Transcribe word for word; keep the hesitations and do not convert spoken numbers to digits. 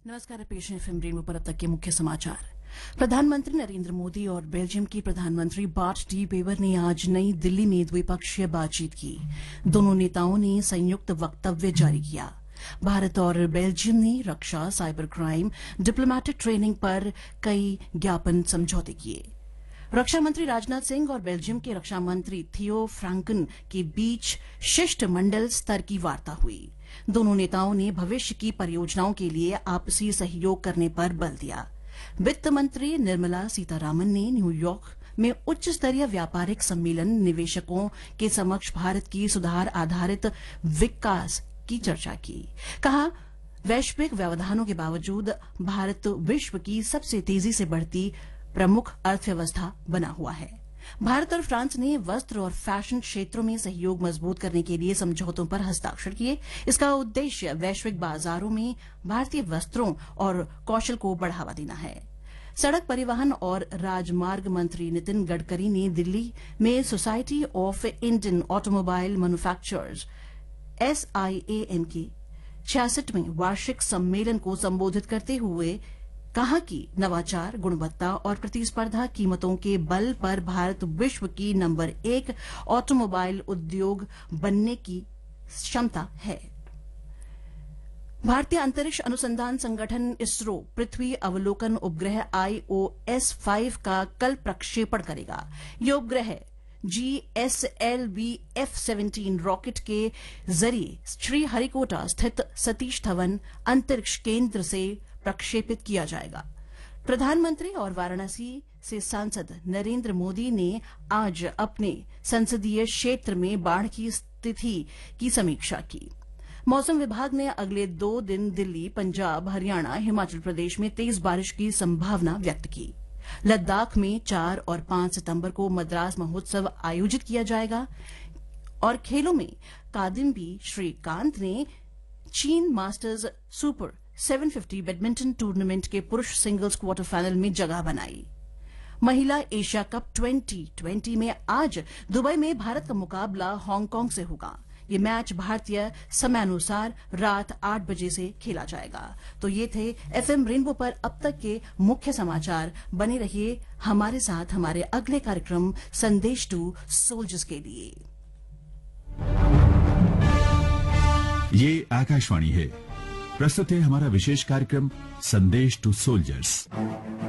नमस्कार, पेश है एफएम रेनबो पर अब तक के मुख्य समाचार। प्रधानमंत्री नरेंद्र मोदी और बेल्जियम की प्रधानमंत्री बार्ट डी वेवर ने आज नई दिल्ली में द्विपक्षीय बातचीत की। दोनों नेताओं ने संयुक्त वक्तव्य जारी किया। भारत और बेल्जियम ने रक्षा, साइबर क्राइम, डिप्लोमेटिक ट्रेनिंग पर कई ज्ञापन समझौते किए। रक्षा मंत्री राजनाथ सिंह और बेल्जियम के रक्षा मंत्री थियो फ्रांकन के बीच शिष्टमंडल स्तर की वार्ता हुई। दोनों नेताओं ने भविष्य की परियोजनाओं के लिए आपसी सहयोग करने पर बल दिया। वित्त मंत्री निर्मला सीतारामन ने न्यूयॉर्क में उच्च स्तरीय व्यापारिक सम्मेलन निवेशकों के समक्ष भारत की सुधार आधारित विकास की चर्चा की। कहा, वैश्विक व्यवधानों के बावजूद भारत विश्व की सबसे तेजी से बढ़ती प्रमुख अर्थव्यवस्था बना हुआ है। भारत और फ्रांस ने वस्त्र और फैशन क्षेत्रों में सहयोग मजबूत करने के लिए समझौतों पर हस्ताक्षर किए। इसका उद्देश्य वैश्विक बाजारों में भारतीय वस्त्रों और कौशल को बढ़ावा देना है। सड़क परिवहन और राजमार्ग मंत्री नितिन गडकरी ने दिल्ली में society of Indian automobile manufacturers S I A M के छियासठवें वार्षिक सम्मेलन को संबोधित करते हुए कहा कि नवाचार, गुणवत्ता और प्रतिस्पर्धा कीमतों के बल पर भारत विश्व की नंबर एक ऑटोमोबाइल उद्योग बनने की क्षमता है। भारतीय अंतरिक्ष अनुसंधान संगठन इसरो पृथ्वी अवलोकन उपग्रह आई ओ एस फाइव का कल प्रक्षेपण करेगा। यह उपग्रह G S L V F seventeen rocket के जरिए श्रीहरिकोटा स्थित सतीश धवन अंतरिक्ष केंद्र से प्रक्षेपित किया जाएगा। प्रधानमंत्री और वाराणसी से सांसद नरेंद्र मोदी ने आज अपने संसदीय क्षेत्र में बाढ़ की स्थिति की समीक्षा की। मौसम विभाग ने अगले दो दिन दिल्ली, पंजाब, हरियाणा, हिमाचल प्रदेश में तेज बारिश की संभावना व्यक्त की। लद्दाख में चार और पांच सितंबर को मद्रास महोत्सव आयोजित किया जाएगा। और खेलों में कादिम्बी श्रीकांत ने चीन मास्टर्स सुपर सात सौ पचास बैडमिंटन टूर्नामेंट के पुरुष सिंगल्स क्वार्टर फाइनल में जगह बनाई। महिला एशिया कप ट्वेंटी ट्वेंटी में आज दुबई में भारत का मुकाबला हांगकांग से होगा। ये मैच भारतीय समयानुसार रात आठ बजे से खेला जाएगा। तो ये थे एफएम रेनबो पर अब तक के मुख्य समाचार। बने रहिए हमारे साथ हमारे अगले कार्यक्रम संदेश टू सोल्जर्स के लिए। ये आकाशवाणी है। प्रस्तुत है हमारा विशेष कार्यक्रम संदेश टू सोल्जर्स।